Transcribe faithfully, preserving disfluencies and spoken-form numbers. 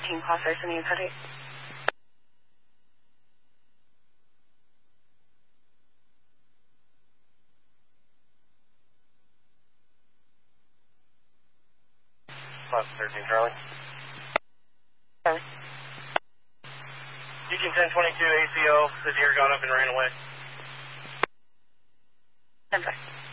thirteen, call first in the United. Plus thirteen, Charlie. Charlie. Eugene ten twenty-two A C O, the deer got up and ran away. ten five.